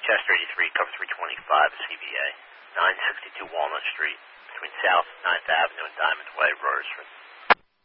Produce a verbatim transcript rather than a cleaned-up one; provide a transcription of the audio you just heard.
Chester eighty-three, cover three twenty-five, C V A, nine sixty-two Walnut Street, between South ninth Avenue and Diamond Way, Royersford.